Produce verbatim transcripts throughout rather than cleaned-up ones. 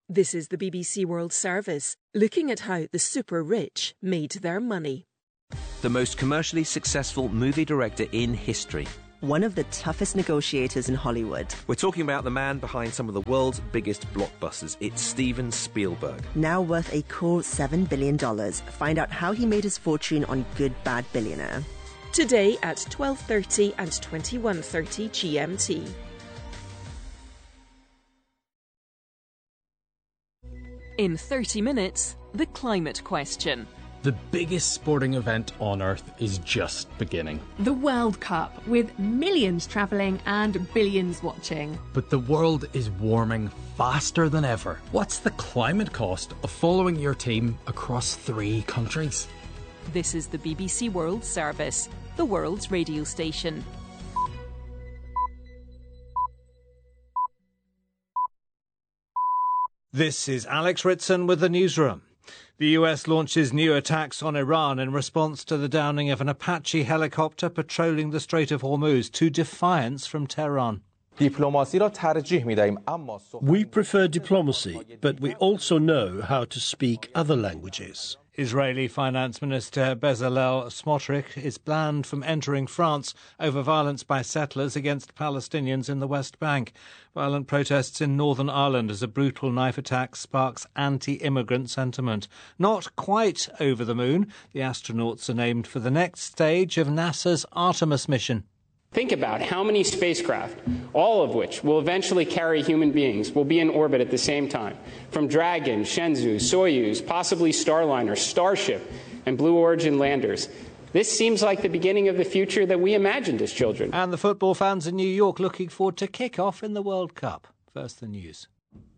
This is the B B C World Service, looking at how the super rich made their money. The most commercially successful movie director in history. One of the toughest negotiators in Hollywood. We're talking about the man behind some of the world's biggest blockbusters. It's Steven Spielberg. Now worth a cool seven billion dollars. Find out how he made his fortune on Good Bad Billionaire. Today at twelve thirty and twenty-one thirty G M T. In thirty minutes, the climate question. The biggest sporting event on Earth is just beginning. The World Cup, with millions travelling and billions watching. But the world is warming faster than ever. What's the climate cost of following your team across three countries? This is the B B C World Service, the world's radio station. This is Alex Ritson with the newsroom. The U S launches new attacks on Iran in response to the downing of an Apache helicopter patrolling the Strait of Hormuz to defiance from Tehran. We prefer diplomacy, but we also know how to speak other languages. Israeli Finance Minister Bezalel Smotrich is banned from entering France over violence by settlers against Palestinians in the West Bank. Violent protests in Northern Ireland as a brutal knife attack sparks anti-immigrant sentiment. Not quite over the moon, the astronauts are named for the next stage of NASA's Artemis mission. Think about how many spacecraft, all of which will eventually carry human beings, will be in orbit at the same time. From Dragon, Shenzhou, Soyuz, possibly Starliner, Starship, and Blue Origin landers. This seems like the beginning of the future that we imagined as children. And the football fans in New York looking forward to kick-off in the World Cup. First, the news.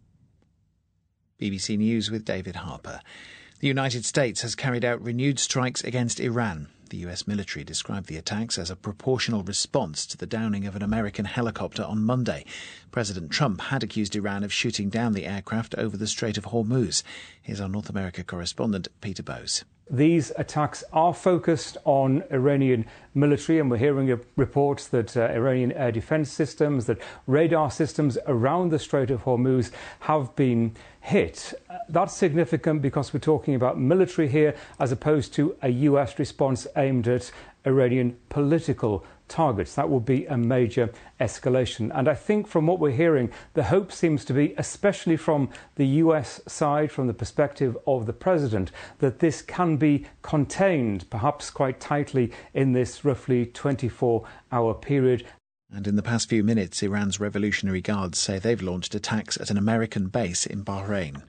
B B C News with David Harper. The United States has carried out renewed strikes against Iran. The U S military described the attacks as a proportional response to the downing of an American helicopter on Monday. President Trump had accused Iran of shooting down the aircraft over the Strait of Hormuz. Here's our North America correspondent, Peter Bowes. These attacks are focused on Iranian military, and we're hearing reports that uh, Iranian air defense systems, that radar systems around the Strait of Hormuz have been hit. Uh, that's significant because we're talking about military here as opposed to a U S response aimed at Iranian political targets. That will be a major escalation. And I think from what we're hearing, the hope seems to be, especially from the U S side, from the perspective of the president, that this can be contained, perhaps quite tightly, in this roughly twenty-four hour period. And in the past few minutes, Iran's Revolutionary Guards say they've launched attacks at an American base in Bahrain.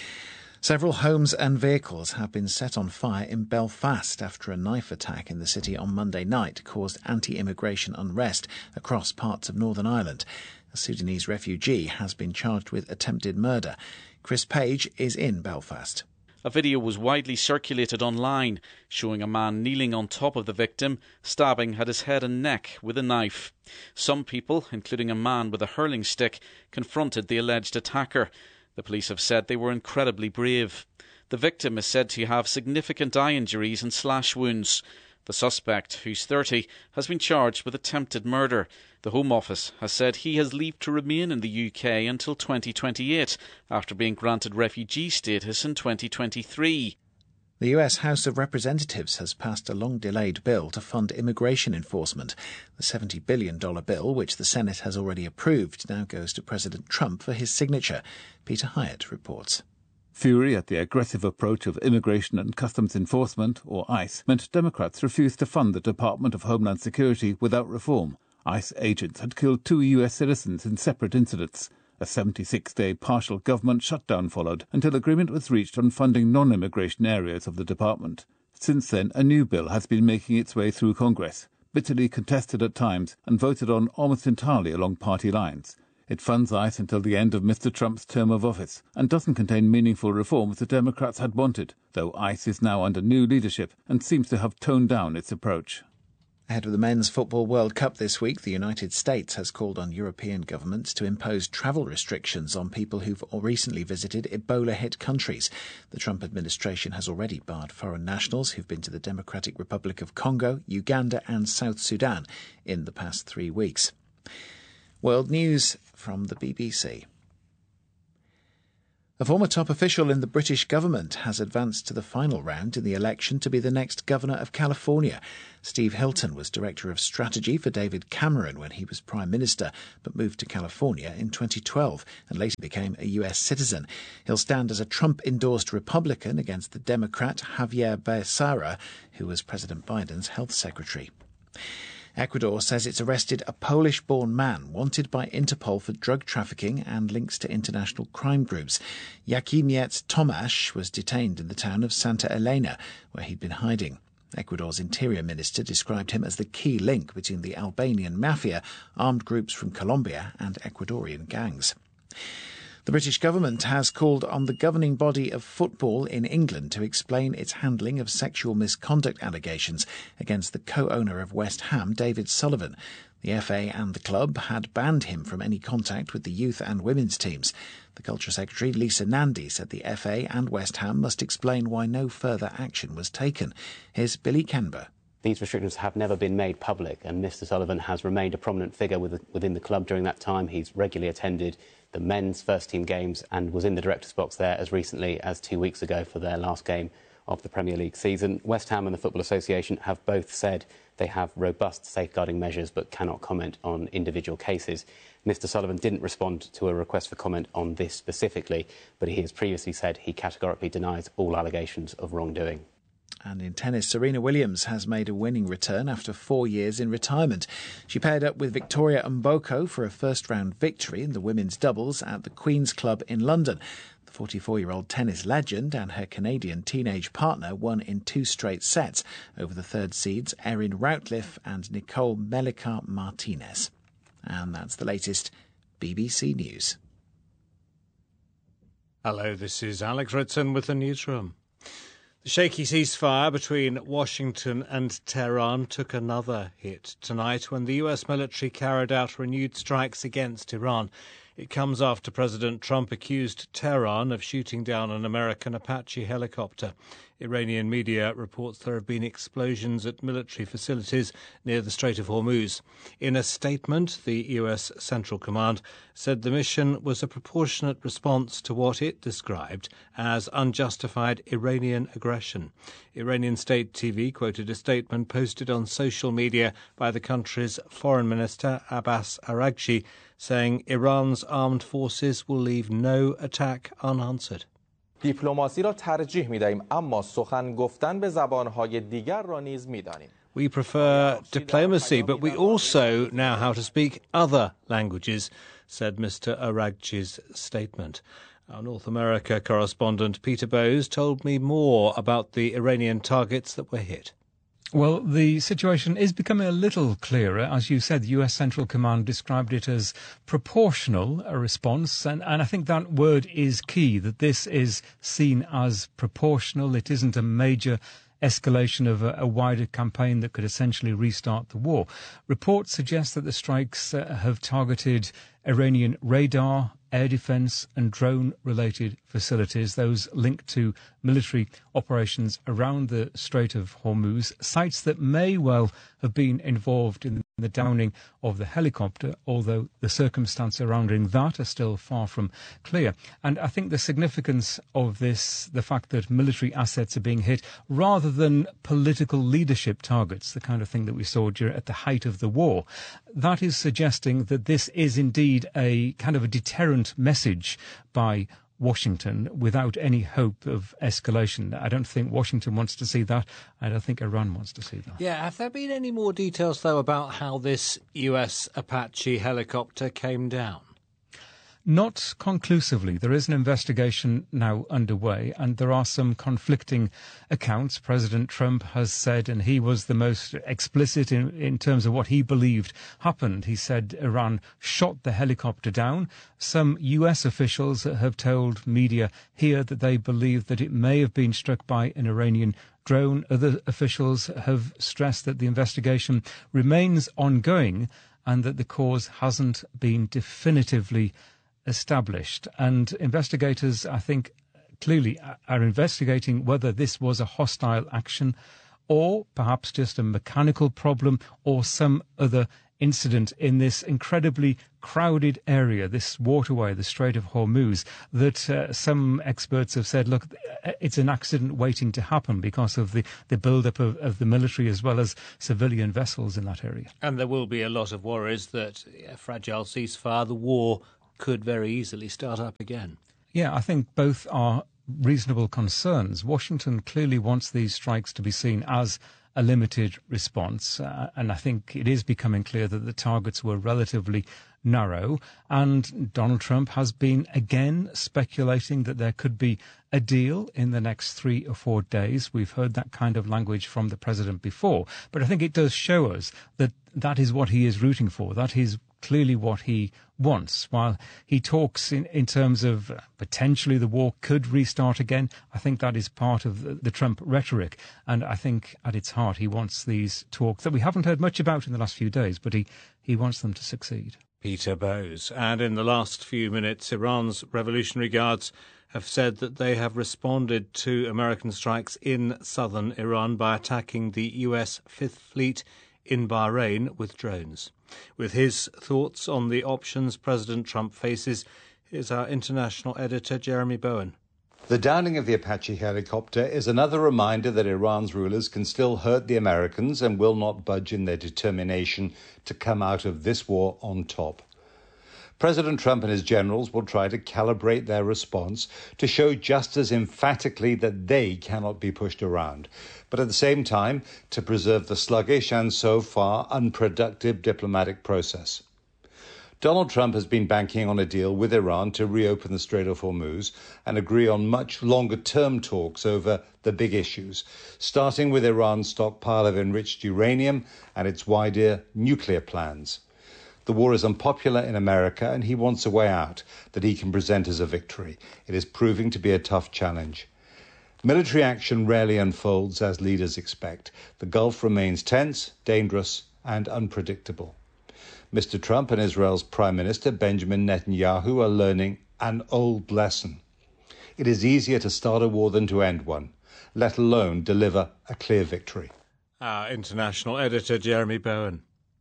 Several homes and vehicles have been set on fire in Belfast after a knife attack in the city on Monday night caused anti-immigration unrest across parts of Northern Ireland. A Sudanese refugee has been charged with attempted murder. Chris Page is in Belfast. A video was widely circulated online showing a man kneeling on top of the victim, stabbing at his head and neck with a knife. Some people, including a man with a hurling stick, confronted the alleged attacker. The police have said they were incredibly brave. The victim is said to have significant eye injuries and slash wounds. The suspect, who's thirty, has been charged with attempted murder. The Home Office has said he has leave to remain in the U K until twenty twenty-eight, after being granted refugee status in twenty twenty-three. The U S House of Representatives has passed a long-delayed bill to fund immigration enforcement. The seventy billion dollars bill, which the Senate has already approved, now goes to President Trump for his signature. Peter Hyatt reports. Fury at the aggressive approach of Immigration and Customs Enforcement, or ICE, meant Democrats refused to fund the Department of Homeland Security without reform. ICE agents had killed two U S citizens in separate incidents. A seventy-six day partial government shutdown followed until agreement was reached on funding non-immigration areas of the department. Since then, a new bill has been making its way through Congress, bitterly contested at times and voted on almost entirely along party lines. It funds ICE until the end of Mister Trump's term of office and doesn't contain meaningful reforms the Democrats had wanted, though ICE is now under new leadership and seems to have toned down its approach. Ahead of the Men's Football World Cup this week, the United States has called on European governments to impose travel restrictions on people who've recently visited Ebola-hit countries. The Trump administration has already barred foreign nationals who've been to the Democratic Republic of Congo, Uganda and South Sudan in the past three weeks. World News from the B B C. A former top official in the British government has advanced to the final round in the election to be the next governor of California. Steve Hilton was director of strategy for David Cameron when he was prime minister, but moved to California in twenty twelve and later became a U S citizen. He'll stand as a Trump-endorsed Republican against the Democrat Javier Becerra, who was President Biden's health secretary. Ecuador says it's arrested a Polish-born man wanted by Interpol for drug trafficking and links to international crime groups. Jakimiec Tomasz was detained in the town of Santa Elena, where he'd been hiding. Ecuador's interior minister described him as the key link between the Albanian mafia, armed groups from Colombia and Ecuadorian gangs. The British government has called on the governing body of football in England to explain its handling of sexual misconduct allegations against the co-owner of West Ham, David Sullivan. The F A and the club had banned him from any contact with the youth and women's teams. The Culture Secretary, Lisa Nandy, said the F A and West Ham must explain why no further action was taken. Here's Billy Kenber. These restrictions have never been made public, and Mister Sullivan has remained a prominent figure within the club during that time. He's regularly attended the men's first-team games and was in the director's box there as recently as two weeks ago for their last game of the Premier League season. West Ham and the Football Association have both said they have robust safeguarding measures but cannot comment on individual cases. Mister Sullivan didn't respond to a request for comment on this specifically, but he has previously said he categorically denies all allegations of wrongdoing. And in tennis, Serena Williams has made a winning return after four years in retirement. She paired up with Victoria Mboko for a first-round victory in the women's doubles at the Queen's Club in London. The forty-four-year-old tennis legend and her Canadian teenage partner won in two straight sets over the third seeds Erin Routliffe and Nicole Melica Martinez. And that's the latest B B C News. Hello, this is Alex Ritson with the newsroom. The shaky ceasefire between Washington and Tehran took another hit tonight when the U S military carried out renewed strikes against Iran. It comes after President Trump accused Tehran of shooting down an American Apache helicopter. Iranian media reports there have been explosions at military facilities near the Strait of Hormuz. In a statement, the U S Central Command said the mission was a proportionate response to what it described as unjustified Iranian aggression. Iranian state T V quoted a statement posted on social media by the country's foreign minister Abbas Araghchi, saying Iran's armed forces will leave no attack unanswered. دیپلماسی را ترجیح می‌دهیم اما سخن گفتن به زبان‌های دیگر را نیز می‌دانیم. We prefer diplomacy, but we also know how to speak other languages, said Mister Araghchi's statement. Our North America correspondent Peter Bowes told me more about the Iranian targets that were hit. Well, the situation is becoming a little clearer. As you said, the U S Central Command described it as proportional, a response, and, and I think that word is key, that this is seen as proportional. It isn't a major escalation of a, a wider campaign that could essentially restart the war. Reports suggest that the strikes uh, have targeted Iranian radar, air defence and drone-related facilities, those linked to military operations around the Strait of Hormuz, sites that may well have been involved in the downing of the helicopter, although the circumstances surrounding that are still far from clear. And I think the significance of this, the fact that military assets are being hit, rather than political leadership targets, the kind of thing that we saw during, at the height of the war, that is suggesting that this is indeed a kind of a deterrent message by Washington without any hope of escalation. I don't think Washington wants to see that. I don't think Iran wants to see that. Yeah, have there been any more details, though, about how this U S Apache helicopter came down? Not conclusively. There is an investigation now underway, and there are some conflicting accounts. President Trump has said, and he was the most explicit in, in terms of what he believed happened. He said Iran shot the helicopter down. Some U S officials have told media here that they believe that it may have been struck by an Iranian drone. Other officials have stressed that the investigation remains ongoing and that the cause hasn't been definitively established. And investigators, I think, clearly are investigating whether this was a hostile action or perhaps just a mechanical problem or some other incident in this incredibly crowded area, this waterway, the Strait of Hormuz, that uh, some experts have said, look, it's an accident waiting to happen because of the, the build-up of, of the military as well as civilian vessels in that area. And there will be a lot of worries that a fragile ceasefire, the war, could very easily start up again. Yeah, I think both are reasonable concerns. Washington clearly wants these strikes to be seen as a limited response, uh, and I think it is becoming clear that the targets were relatively narrow, and Donald Trump has been again speculating that there could be a deal in the next three or four days. We've heard that kind of language from the president before, but I think it does show us that that is what he is rooting for. That is clearly what he wants. While he talks in, in terms of uh, potentially the war could restart again, I think that is part of the, the Trump rhetoric. And I think at its heart, he wants these talks that we haven't heard much about in the last few days, but he, he wants them to succeed. Peter Bowes. And in the last few minutes, Iran's Revolutionary Guards have said that they have responded to American strikes in southern Iran by attacking the U S Fifth Fleet in Bahrain with drones. With his thoughts on the options President Trump faces, here's our international editor, Jeremy Bowen. The downing of the Apache helicopter is another reminder that Iran's rulers can still hurt the Americans and will not budge in their determination to come out of this war on top. President Trump and his generals will try to calibrate their response to show just as emphatically that they cannot be pushed around, but at the same time to preserve the sluggish and so far unproductive diplomatic process. Donald Trump has been banking on a deal with Iran to reopen the Strait of Hormuz and agree on much longer-term talks over the big issues, starting with Iran's stockpile of enriched uranium and its wider nuclear plans. The war is unpopular in America, and he wants a way out that he can present as a victory. It is proving to be a tough challenge. Military action rarely unfolds as leaders expect. The Gulf remains tense, dangerous, and unpredictable. Mister Trump and Israel's Prime Minister Benjamin Netanyahu are learning an old lesson. It is easier to start a war than to end one, let alone deliver a clear victory. Our international editor, Jeremy Bowen.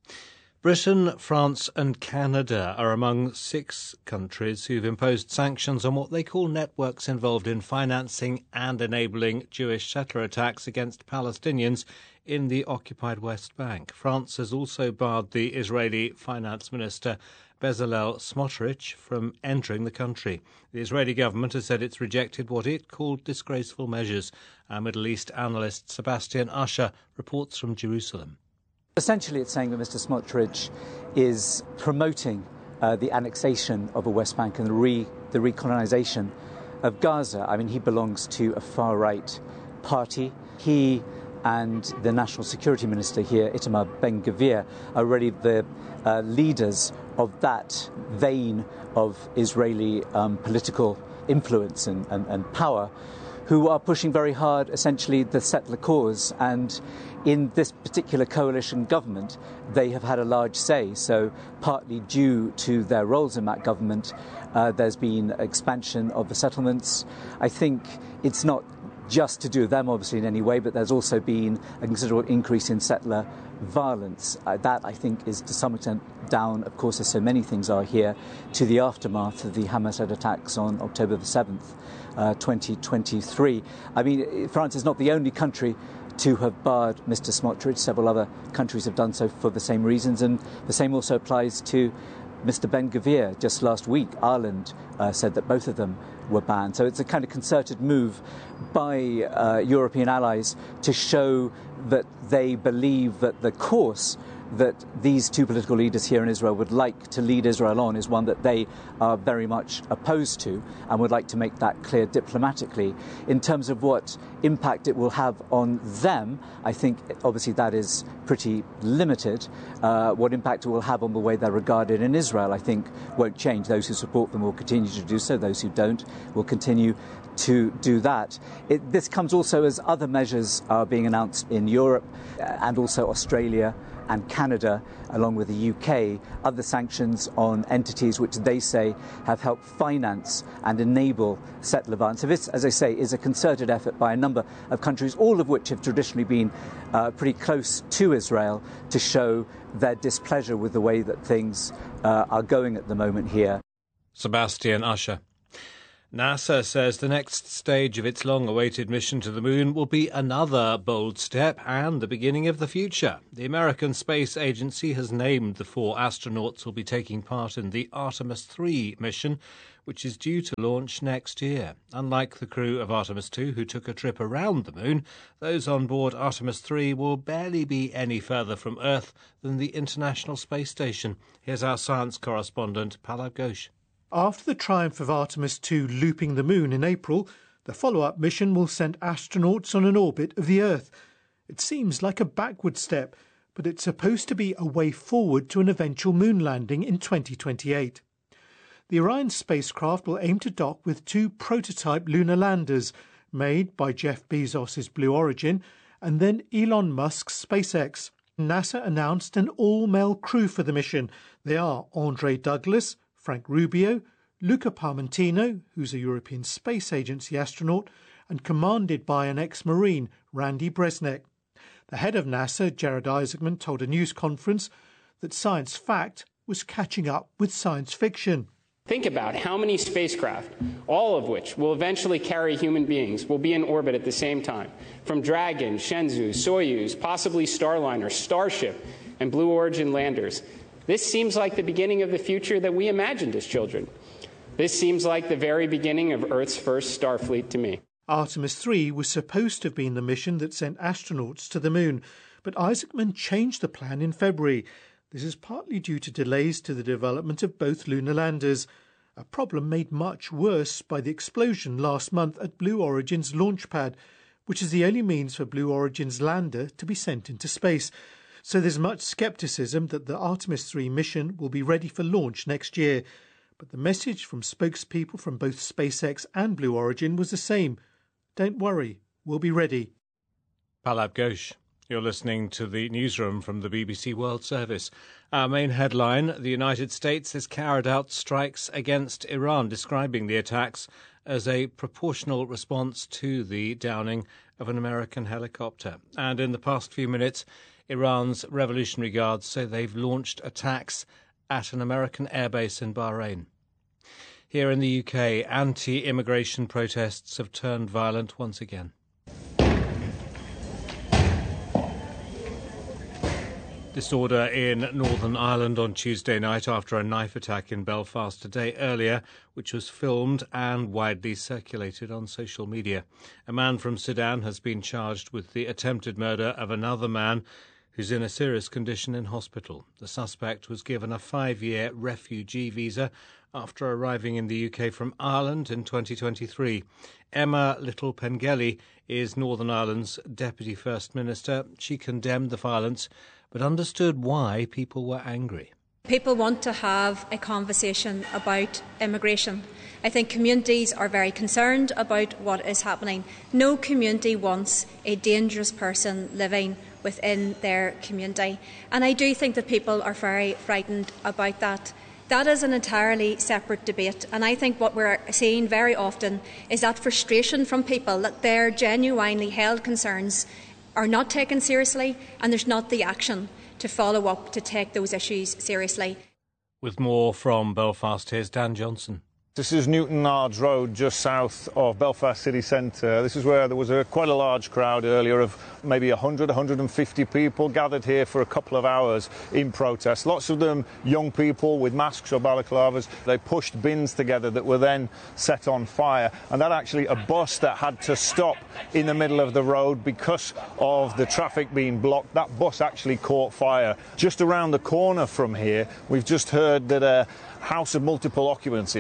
Britain, France and Canada are among six countries who've imposed sanctions on what they call networks involved in financing and enabling Jewish settler attacks against Palestinians in the occupied West Bank. France has also barred the Israeli Finance Minister Bezalel Smotrich from entering the country. The Israeli government has said it's rejected what it called disgraceful measures. Our Middle East analyst Sebastian Usher reports from Jerusalem. Essentially, it's saying that Mister Smotrich is promoting uh, the annexation of the West Bank and the, re, the recolonisation of Gaza. I mean, he belongs to a far-right party. He and the National Security Minister here, Itamar Ben-Gvir, are really the uh, leaders of that vein of Israeli um, political influence and, and, and power, who are pushing very hard, essentially, the settler cause. And in this particular coalition government, they have had a large say. So partly due to their roles in that government, uh, there's been expansion of the settlements. I think it's not just to do with them, obviously, in any way, but there's also been a considerable increase in settler violence. Uh, that, I think, is to some extent down, of course, as so many things are here, to the aftermath of the Hamas-led attacks on October the seventh, uh, twenty twenty-three. I mean, France is not the only country to have barred Mister Smotrich. Several other countries have done so for the same reasons, and the same also applies to Mister Ben-Gvir. Just last week, Ireland uh, said that both of them were banned. So it's a kind of concerted move by uh, European allies to show that they believe that the course that these two political leaders here in Israel would like to lead Israel on is one that they are very much opposed to and would like to make that clear diplomatically. In terms of what impact it will have on them, I think obviously that is pretty limited. Uh, what impact it will have on the way they're regarded in Israel, I think, won't change. Those who support them will continue to do so. Those who don't will continue to do that. It, this comes also as other measures are being announced in Europe and also Australia and Canada, along with the U K, other sanctions on entities which they say have helped finance and enable settler violence. So this, as I say, is a concerted effort by a number of countries, all of which have traditionally been uh, pretty close to Israel, to show their displeasure with the way that things uh, are going at the moment here. Sebastian Usher. NASA says the next stage of its long-awaited mission to the moon will be another bold step and the beginning of the future. The American Space Agency has named the four astronauts who will be taking part in the Artemis three mission, which is due to launch next year. Unlike the crew of Artemis two, who took a trip around the moon, those on board Artemis three will barely be any further from Earth than the International Space Station. Here's our science correspondent, Pallab Ghosh. After the triumph of Artemis two looping the moon in April, the follow-up mission will send astronauts on an orbit of the Earth. It seems like a backward step, but it's supposed to be a way forward to an eventual moon landing in twenty twenty-eight. The Orion spacecraft will aim to dock with two prototype lunar landers made by Jeff Bezos' Blue Origin and then Elon Musk's SpaceX. NASA announced an all-male crew for the mission. They are Andre Douglas, Frank Rubio, Luca Parmentino, who's a European Space Agency astronaut, and commanded by an ex-Marine, Randy Bresnik. The head of NASA, Jared Isaacman, told a news conference that science fact was catching up with science fiction. Think about how many spacecraft, all of which will eventually carry human beings, will be in orbit at the same time. From Dragon, Shenzhou, Soyuz, possibly Starliner, Starship, and Blue Origin landers. This seems like the beginning of the future that we imagined as children. This seems like the very beginning of Earth's first Starfleet to me. Artemis three was supposed to have been the mission that sent astronauts to the moon, but Isaacman changed the plan in February. This is partly due to delays to the development of both lunar landers, a problem made much worse by the explosion last month at Blue Origin's launch pad, which is the only means for Blue Origin's lander to be sent into space. So there's much scepticism that the Artemis three mission will be ready for launch next year. But the message from spokespeople from both SpaceX and Blue Origin was the same. Don't worry, we'll be ready. Pallab Ghosh. You're listening to the newsroom from the B B C World Service. Our main headline, the United States has carried out strikes against Iran, describing the attacks as a proportional response to the downing of an American helicopter. And in the past few minutes, Iran's Revolutionary Guards say they've launched attacks at an American airbase in Bahrain. Here in the U K, anti-immigration protests have turned violent once again. Disorder in Northern Ireland on Tuesday night after a knife attack in Belfast a day earlier, which was filmed and widely circulated on social media. A man from Sudan has been charged with the attempted murder of another man who's in a serious condition in hospital. The suspect was given a five-year refugee visa after arriving in the U K from Ireland in twenty twenty-three. Emma Little-Pengelly is Northern Ireland's Deputy First Minister. She condemned the violence but understood why people were angry. People want to have a conversation about immigration. I think communities are very concerned about what is happening. No community wants a dangerous person living within their community. And I do think that people are very frightened about that. That is an entirely separate debate, and I think what we're seeing very often is that frustration from people that their genuinely held concerns are not taken seriously, and there's not the action to follow up to take those issues seriously. With more from Belfast, here's Dan Johnson. This is Newtonards Road, just south of Belfast city centre. This is where there was a, quite a large crowd earlier of maybe one hundred, one hundred fifty people gathered here for a couple of hours in protest. Lots of them young people with masks or balaclavas. They pushed bins together that were then set on fire. And that actually, a bus that had to stop in the middle of the road because of the traffic being blocked, that bus actually caught fire. Just around the corner from here, we've just heard that a house of multiple occupancy, essentially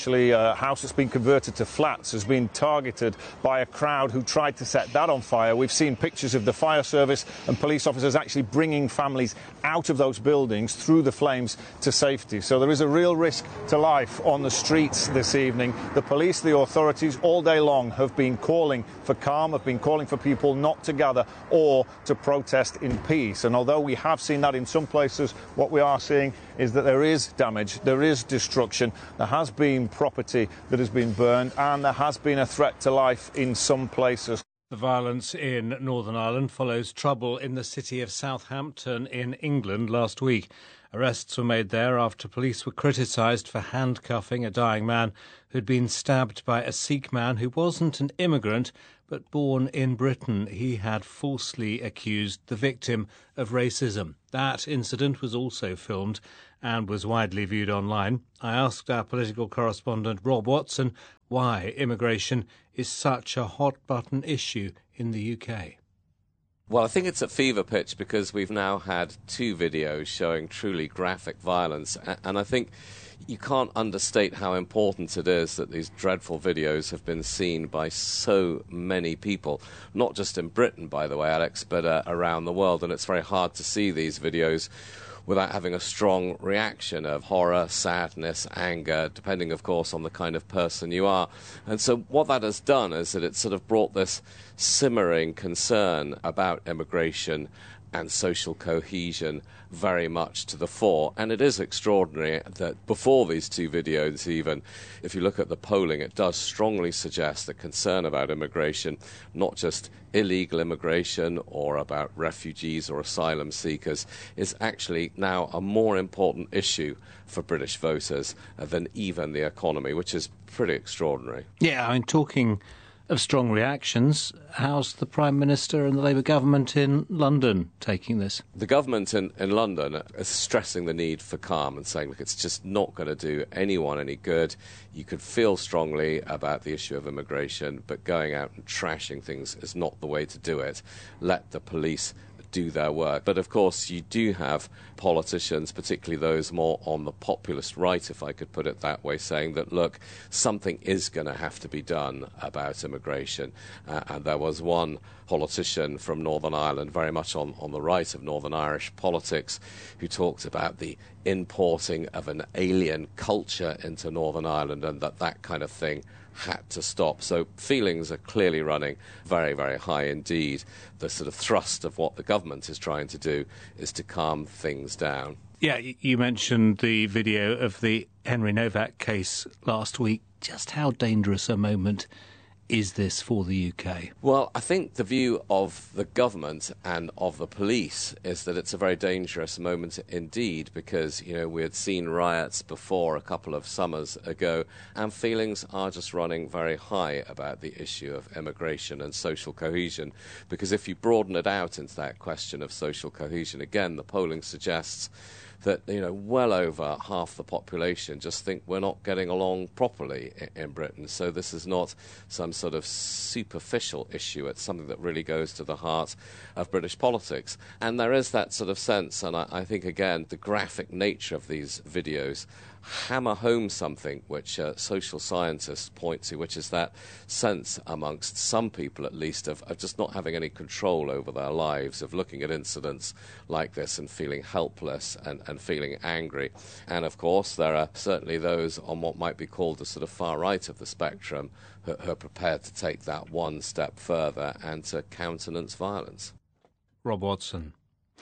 actually a house that's been converted to flats has been targeted by a crowd who tried to set that on fire. We've seen pictures of the fire service and police officers actually bringing families out of those buildings through the flames to safety. So there is a real risk to life on the streets this evening. The police, the authorities, all day long have been calling for calm, have been calling for people not to gather or to protest in peace. And although we have seen that in some places, what we are seeing is that there is damage, there is destruction, there has been property that has been burned, and there has been a threat to life in some places. The violence in Northern Ireland follows trouble in the city of Southampton in England last week. Arrests were made there after police were criticised for handcuffing a dying man who'd been stabbed by a Sikh man who wasn't an immigrant but born in Britain. He had falsely accused the victim of racism. That incident was also filmed and was widely viewed online. I asked our political correspondent Rob Watson why immigration is such a hot-button issue in the U K. Well, I think it's at fever pitch because we've now had two videos showing truly graphic violence, and I think you can't understate how important it is that these dreadful videos have been seen by so many people, not just in Britain, by the way, Alex, but uh, around the world, and it's very hard to see these videos without having a strong reaction of horror, sadness, anger, depending, of course, on the kind of person you are. And so what that has done is that it's sort of brought this simmering concern about immigration and social cohesion very much to the fore. And it is extraordinary that before these two videos even, if you look at the polling, it does strongly suggest that concern about immigration, not just illegal immigration or about refugees or asylum seekers, is actually now a more important issue for British voters than even the economy, which is pretty extraordinary. Yeah, I mean, talking of strong reactions, how's the Prime Minister and the Labour government in London taking this? The government in, in London is stressing the need for calm and saying, look, it's just not going to do anyone any good. You could feel strongly about the issue of immigration, but going out and trashing things is not the way to do it. Let the police do their work. But of course you do have politicians, particularly those more on the populist right, if I could put it that way, saying that, look, something is going to have to be done about immigration. Uh, and there was one politician from Northern Ireland, very much on, on the right of Northern Irish politics, who talked about the importing of an alien culture into Northern Ireland and that that kind of thing had to stop. So feelings are clearly running very, very high indeed. The sort of thrust of what the government is trying to do is to calm things down. Yeah, you mentioned the video of the Henry Novak case last week. Just how dangerous a moment is this for the U K? Well, I think the view of the government and of the police is that it's a very dangerous moment indeed, because, you know, we had seen riots before a couple of summers ago, and feelings are just running very high about the issue of immigration and social cohesion, because if you broaden it out into that question of social cohesion, again, the polling suggests that, you know, well over half the population just think we're not getting along properly in, in Britain. So this is not some sort of superficial issue. It's something that really goes to the heart of British politics. And there is that sort of sense, and I, I think, again, the graphic nature of these videos hammer home something which uh, social scientists point to, which is that sense amongst some people at least of, of just not having any control over their lives, of looking at incidents like this and feeling helpless and, and feeling angry. And of course there are certainly those on what might be called the sort of far right of the spectrum who, who are prepared to take that one step further and to countenance violence. Rob Watson.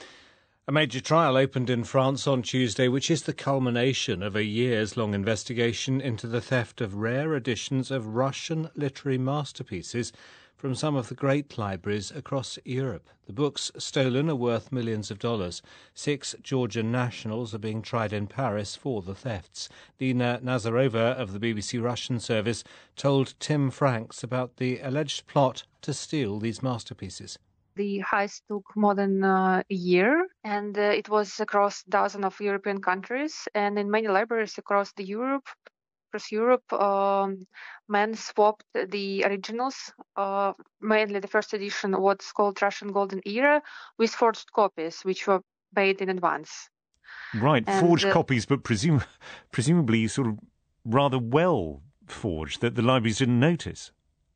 A major trial opened in France on Tuesday, which is the culmination of a years-long investigation into the theft of rare editions of Russian literary masterpieces from some of the great libraries across Europe. The books stolen are worth millions of dollars. Six Georgian nationals are being tried in Paris for the thefts. Nina Nazarova of the B B C Russian service told Tim Franks about the alleged plot to steal these masterpieces. The heist took more than uh, a year, and uh, it was across dozens of European countries, and in many libraries across the Europe, across Europe, um, men swapped the originals, uh, mainly the first edition, what's called Russian Golden Era, with forged copies, which were paid in advance. Right, and, forged uh, copies, but presum- presumably you sort of rather well forged that the libraries didn't notice.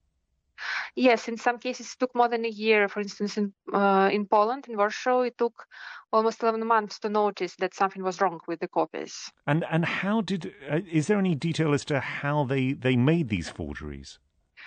Yes, in some cases it took more than a year. For instance, in uh, in Poland, in Warsaw, it took almost eleven months to notice that something was wrong with the copies. And and how did? Uh, is there any detail as to how they, they made these forgeries?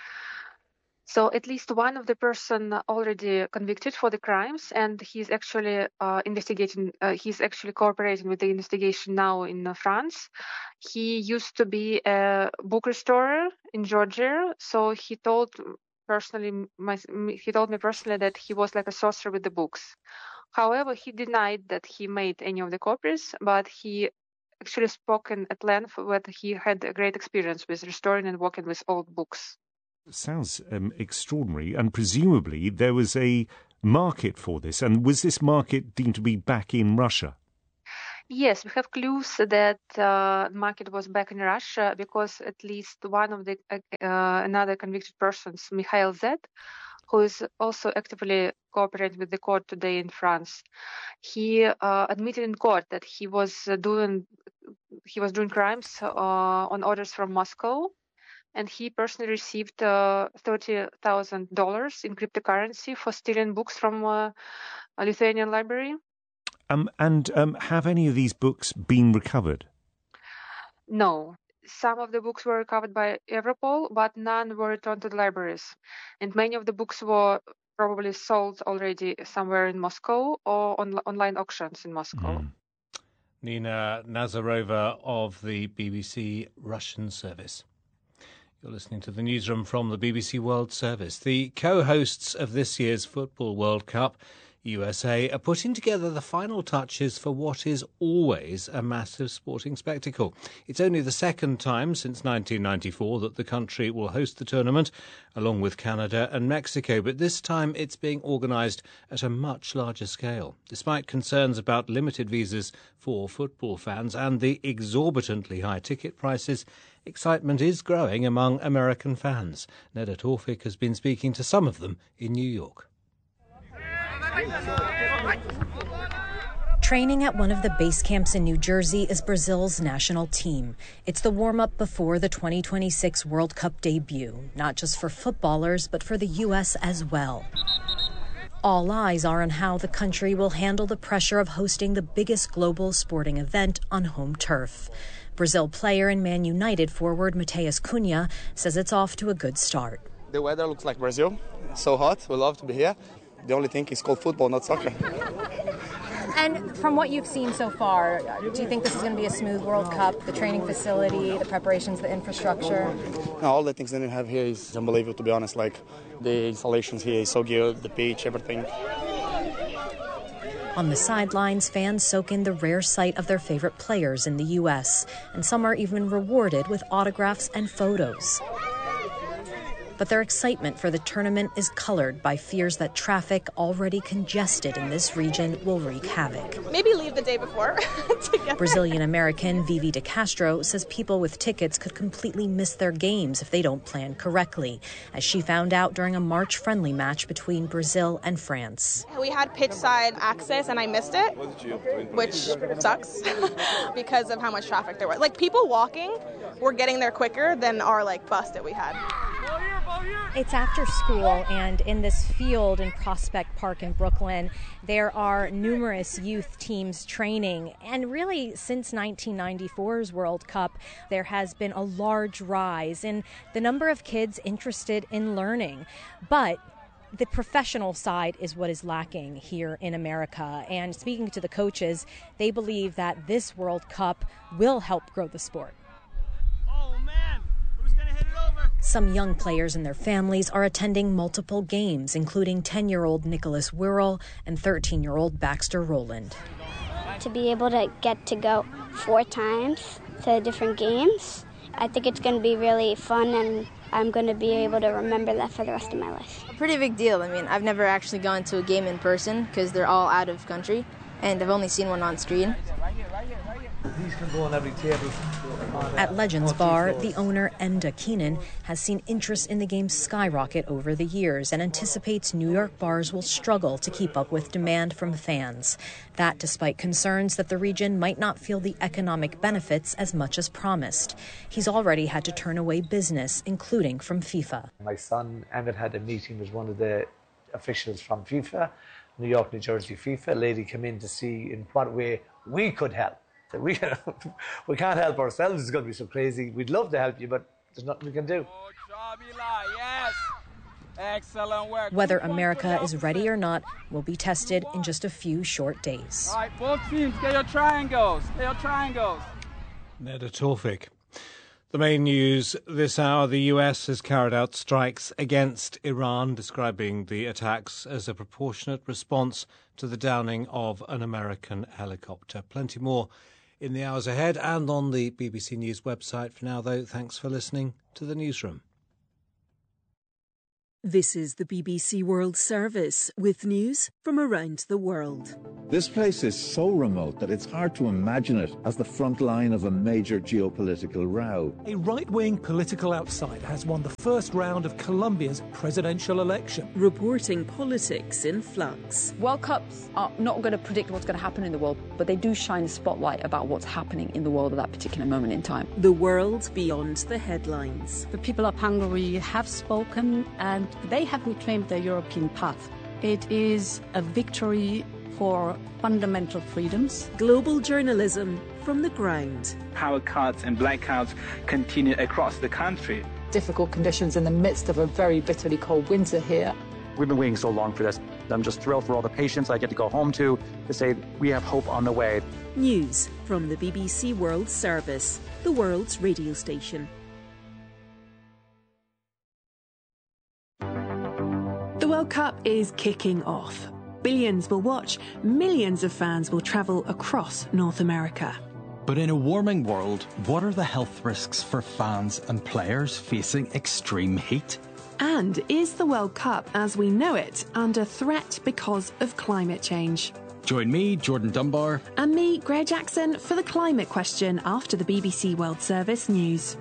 So at least one of the person already convicted for the crimes, and he's actually uh, investigating. Uh, he's actually cooperating with the investigation now in uh, France. He used to be a book restorer in Georgia, so he told personally, my, he told me personally that he was like a sorcerer with the books. However, he denied that he made any of the copies, but he actually spoken at length that he had a great experience with restoring and working with old books. Sounds um, extraordinary, and presumably there was a market for this. And was this market deemed to be back in Russia? Yes, we have clues that uh, market was back in Russia because at least one of the uh, another convicted persons, Mikhail Z, who is also actively cooperating with the court today in France, he uh, admitted in court that he was uh, doing he was doing crimes uh, on orders from Moscow. And he personally received uh, thirty thousand dollars in cryptocurrency for stealing books from uh, a Lithuanian library. Um, and um, have any of these books been recovered? No. Some of the books were recovered by Europol, but none were returned to the libraries. And many of the books were probably sold already somewhere in Moscow or on online auctions in Moscow. Mm. Nina Nazarova of the B B C Russian service. You're listening to the newsroom from the B B C World Service. The co-hosts of this year's Football World Cup, U S A, are putting together the final touches for what is always a massive sporting spectacle. It's only the second time since nineteen ninety-four that the country will host the tournament, along with Canada and Mexico, but this time it's being organised at a much larger scale. Despite concerns about limited visas for football fans and the exorbitantly high ticket prices, excitement is growing among American fans. Neda Tawfik has been speaking to some of them in New York. Training at one of the base camps in New Jersey is Brazil's national team. It's the warm-up before the twenty twenty-six World Cup debut, not just for footballers, but for the U S as well. All eyes are on how the country will handle the pressure of hosting the biggest global sporting event on home turf. Brazil player and Man United forward Matheus Cunha says it's off to a good start. The weather looks like Brazil. It's so hot. We love to be here. The only thing is called football, not soccer. And from what you've seen so far, do you think this is going to be a smooth World Cup? The training facility, the preparations, the infrastructure? No, all the things that we have here is unbelievable, to be honest. Like, the installations here is so good, the pitch, everything. On the sidelines, fans soak in the rare sight of their favorite players in the U S, and some are even rewarded with autographs and photos. But their excitement for the tournament is colored by fears that traffic already congested in this region will wreak havoc. Maybe leave the day before. Brazilian-American Vivi de Castro says people with tickets could completely miss their games if they don't plan correctly, as she found out during a March-friendly match between Brazil and France. We had pitch side access and I missed it, which sucks because of how much traffic there was. Like, people walking were getting there quicker than our like bus that we had. It's after school, and in this field in Prospect Park in Brooklyn, there are numerous youth teams training. And really, since nineteen ninety-four's World Cup, there has been a large rise in the number of kids interested in learning. But the professional side is what is lacking here in America. And speaking to the coaches, they believe that this World Cup will help grow the sport. Some young players and their families are attending multiple games, including ten-year-old Nicholas Wirral and thirteen-year-old Baxter Rowland. To be able to get to go four times to different games, I think it's going to be really fun, and I'm going to be able to remember that for the rest of my life. A pretty big deal. I mean, I've never actually gone to a game in person because they're all out of country, and I've only seen one on screen. These can go on every table. At Legends Bar, the owner, Enda Keenan, has seen interest in the game skyrocket over the years and anticipates New York bars will struggle to keep up with demand from fans. That despite concerns that the region might not feel the economic benefits as much as promised. He's already had to turn away business, including from FIFA. My son, Emmett, had a meeting with one of the officials from FIFA, New York, New Jersey FIFA. A lady came in to see in what way we could help. So we, we can't help ourselves, it's going to be so crazy. We'd love to help you, but there's nothing we can do. Yes. Excellent work. Whether America is ready or not will be tested in just a few short days. All right, both teams, get your triangles. Get your triangles. Neda Tawfik. The main news this hour, the U S has carried out strikes against Iran, describing the attacks as a proportionate response to the downing of an American helicopter. Plenty more in the hours ahead and on the B B C News website. For now, though, thanks for listening to the newsroom. This is the B B C World Service with news from around the world. This place is so remote that it's hard to imagine it as the front line of a major geopolitical row. A right-wing political outsider has won the first round of Colombia's presidential election. Reporting politics in flux. World Cups are not going to predict what's going to happen in the world, but they do shine a spotlight about what's happening in the world at that particular moment in time. The world beyond the headlines. The people of Hungary have spoken and they have reclaimed their European path. It is a victory for fundamental freedoms. Global journalism from the ground. Power cuts and blackouts continue across the country. Difficult conditions in the midst of a very bitterly cold winter here. We've been waiting so long for this. I'm just thrilled for all the patients I get to go home to, to say we have hope on the way. News from the B B C World Service, the world's radio station. The World Cup is kicking off. Billions will watch, millions of fans will travel across North America. But in a warming world, what are the health risks for fans and players facing extreme heat? And is the World Cup as we know it under threat because of climate change? Join me, Jordan Dunbar. And me, Greer Jackson, for the climate question after the B B C World Service news.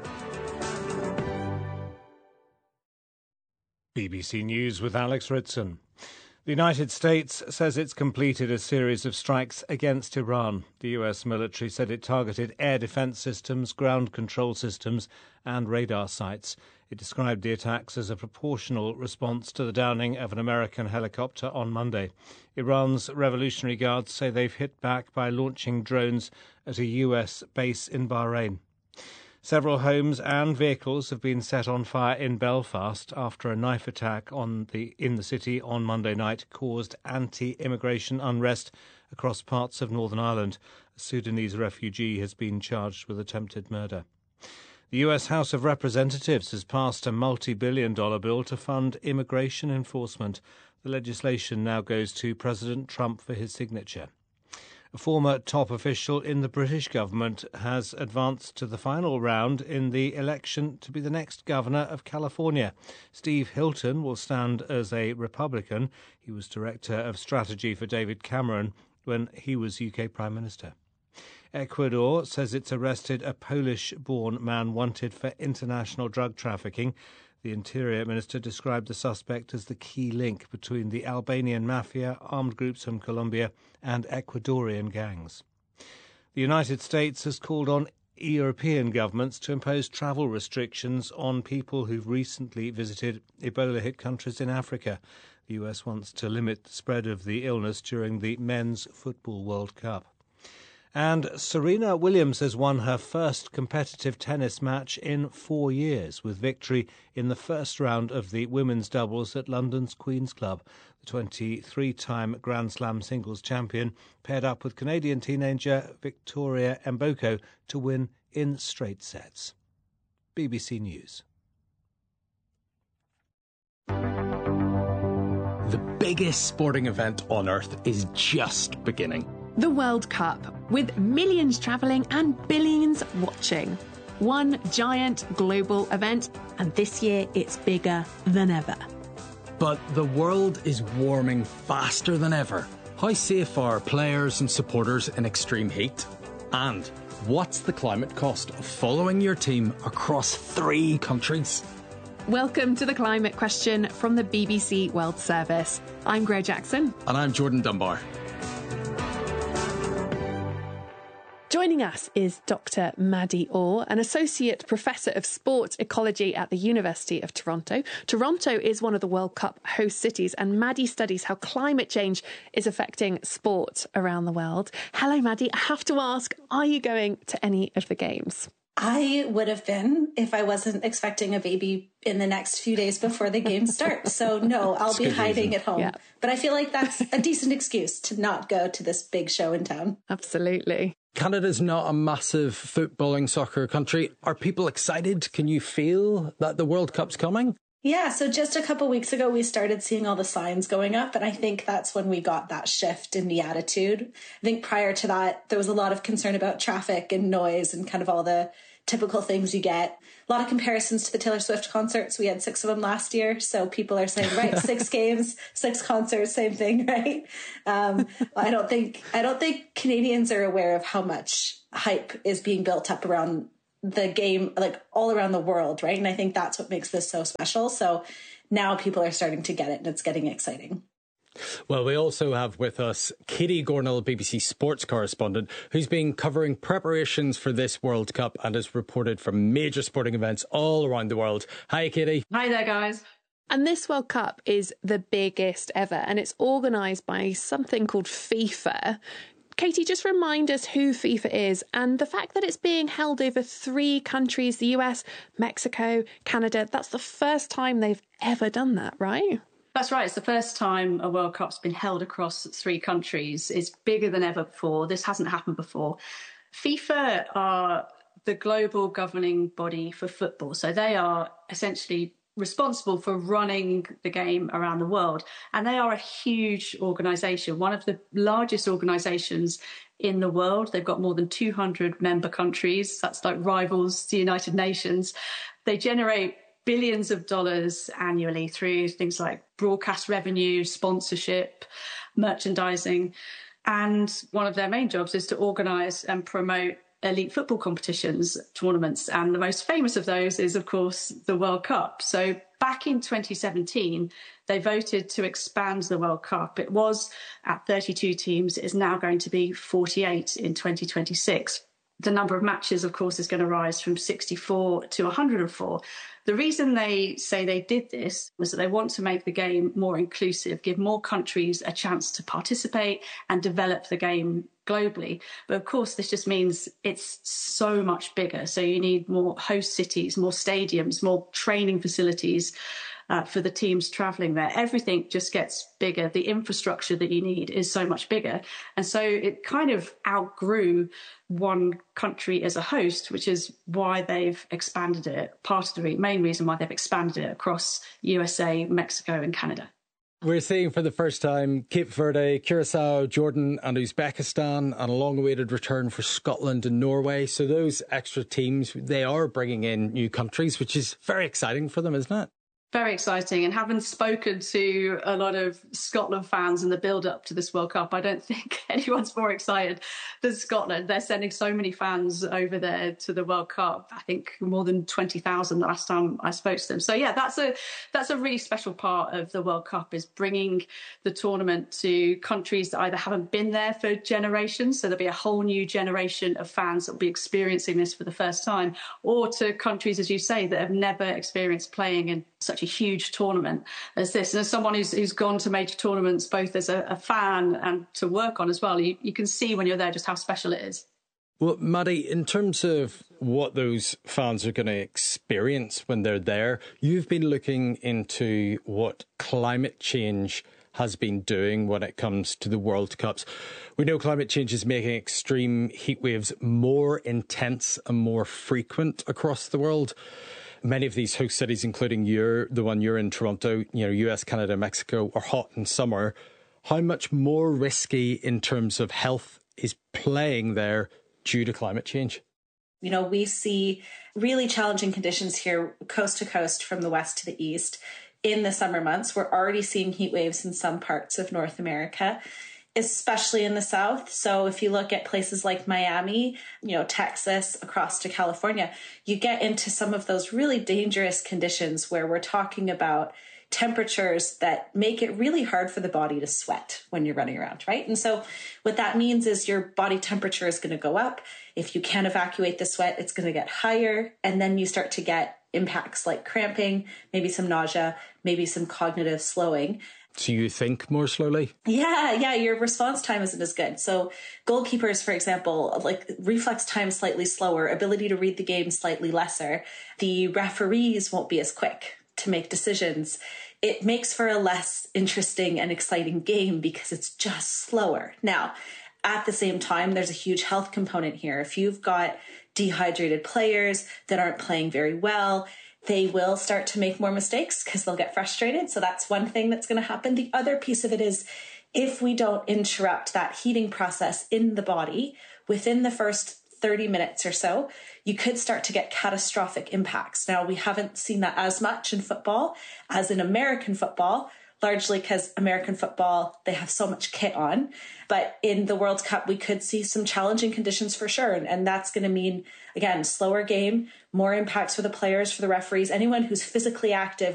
B B C News with Alex Ritson. The United States says it's completed a series of strikes against Iran. The U S military said it targeted air defence systems, ground control systems and radar sites. It described the attacks as a proportional response to the downing of an American helicopter on Monday. Iran's Revolutionary Guards say they've hit back by launching drones at a U S base in Bahrain. Several homes and vehicles have been set on fire in Belfast after a knife attack on the in the city on Monday night caused anti-immigration unrest across parts of Northern Ireland. A Sudanese refugee has been charged with attempted murder. The U S House of Representatives has passed a multi-billion dollar bill to fund immigration enforcement. The legislation now goes to President Trump for his signature. A former top official in the British government has advanced to the final round in the election to be the next governor of California. Steve Hilton will stand as a Republican. He was director of strategy for David Cameron when he was U K Prime Minister. Ecuador says it's arrested a Polish-born man wanted for international drug trafficking. The Interior Minister described the suspect as the key link between the Albanian mafia, armed groups from Colombia and Ecuadorian gangs. The United States has called on European governments to impose travel restrictions on people who've recently visited Ebola-hit countries in Africa. The U S wants to limit the spread of the illness during the Men's Football World Cup. And Serena Williams has won her first competitive tennis match in four years with victory in the first round of the women's doubles at London's Queen's Club. The twenty-three-time Grand Slam singles champion paired up with Canadian teenager Victoria Mboko to win in straight sets. B B C News. The biggest sporting event on earth is just beginning. The World Cup, with millions travelling and billions watching. One giant global event, and this year it's bigger than ever. But the world is warming faster than ever. How safe are players and supporters in extreme heat? And What's the climate cost of following your team across three countries? Welcome to the Climate Question from the B B C World Service. I'm Greg Jackson. And I'm Jordan Dunbar. Joining us is Doctor Maddie Orr, an Associate Professor of Sport Ecology at the University of Toronto. Toronto is one of the World Cup host cities, and Maddie studies how climate change is affecting sport around the world. Hello, Maddie. I have to ask, are you going to any of the games? I would have been if I wasn't expecting a baby in the next few days before the game starts. So no, I'll that's be hiding reason. at home. Yeah. But I feel like that's a decent excuse to not go to this big show in town. Absolutely. Canada's not a massive footballing soccer country. Are people excited? Can you feel that the World Cup's coming? Yeah, so just a couple weeks ago, we started seeing all the signs going up. And I think that's when we got that shift in the attitude. I think prior to that, there was a lot of concern about traffic and noise and kind of all the typical things you get. A lot of comparisons to the Taylor Swift concerts. We had six of them last year. So people are saying, right, six games, six concerts, same thing, right? Um, I don't think, I don't think Canadians are aware of how much hype is being built up around the game, like all around the world, right? And I think that's what makes this so special. So now people are starting to get it and it's getting exciting. Well, we also have with us Katie Gornall, B B C sports correspondent, who's been covering preparations for this World Cup and has reported from major sporting events all around the world. Hi, Katie. Hi there, guys. And this World Cup is the biggest ever, and it's organised by something called FIFA. Katie, just remind us who FIFA is and the fact that it's being held over three countries, the U S, Mexico, Canada. That's the first time they've ever done that, right? That's right. It's the first time a World Cup's been held across three countries. It's bigger than ever before. This hasn't happened before. FIFA are the global governing body for football. So they are essentially responsible for running the game around the world. And they are a huge organisation, one of the largest organisations in the world. They've got more than two hundred member countries. That's like rivals the United Nations. They generate billions of dollars annually through things like broadcast revenue, sponsorship, merchandising. And one of their main jobs is to organise and promote elite football competitions, tournaments. And the most famous of those is, of course, the World Cup. So back in twenty seventeen, they voted to expand the World Cup. It was at thirty-two teams. It is now going to be forty-eight in twenty twenty-six. The number of matches, of course, is going to rise from sixty-four to one hundred four. The reason they say they did this was that they want to make the game more inclusive, give more countries a chance to participate and develop the game globally. But of course, this just means it's so much bigger. So you need more host cities, more stadiums, more training facilities uh, for the teams travelling there. Everything just gets bigger. The infrastructure that you need is so much bigger. And so it kind of outgrew one country as a host, which is why they've expanded it. Part of the re- main reason why they've expanded it across U S A, Mexico and Canada. We're seeing for the first time Cape Verde, Curacao, Jordan and Uzbekistan, and a long-awaited return for Scotland and Norway. So those extra teams, they are bringing in new countries, which is very exciting for them, isn't it? Very exciting. And having spoken to a lot of Scotland fans in the build-up to this World Cup, I don't think anyone's more excited than Scotland. They're sending so many fans over there to the World Cup. I think more than twenty thousand the last time I spoke to them. So, yeah, that's a that's a really special part of the World Cup, is bringing the tournament to countries that either haven't been there for generations, so there'll be a whole new generation of fans that will be experiencing this for the first time, or to countries, as you say, that have never experienced playing in such a huge tournament as this. And as someone who's, who's gone to major tournaments, both as a, a fan and to work on as well, you, you can see when you're there just how special it is. Well, Maddie, in terms of what those fans are going to experience when they're there, you've been looking into what climate change has been doing when it comes to the World Cups. We know climate change is making extreme heat waves more intense and more frequent across the world. Many of these host cities, including your, the one you're in, Toronto, you know, U S, Canada, Mexico, are hot in summer. How much more risky in terms of health is playing there due to climate change? You know, we see really challenging conditions here, coast to coast, from the west to the east. In the summer months, we're already seeing heat waves in some parts of North America. especially in the South. So if you look at places like Miami, you know, Texas, across to California, you get into some of those really dangerous conditions where we're talking about temperatures that make it really hard for the body to sweat when you're running around, right? And so what that means is your body temperature is going to go up. If you can't evacuate the sweat, it's going to get higher. And then you start to get impacts like cramping, maybe some nausea, maybe some cognitive slowing. So you think more slowly? Yeah, yeah, your response time isn't as good. So goalkeepers, for example, like reflex time slightly slower, ability to read the game slightly lesser. The referees won't be as quick to make decisions. It makes for a less interesting and exciting game because it's just slower. Now, at the same time, there's a huge health component here. If you've got dehydrated players that aren't playing very well, they will start to make more mistakes because they'll get frustrated. So that's one thing that's going to happen. The other piece of it is if we don't interrupt that heating process in the body within the first thirty minutes or so, you could start to get catastrophic impacts. Now, we haven't seen that as much in football as in American football, largely because American football, they have so much kit on. But in the World Cup, we could see some challenging conditions for sure. And, and that's going to mean, again, slower game, more impacts for the players, for the referees, anyone who's physically active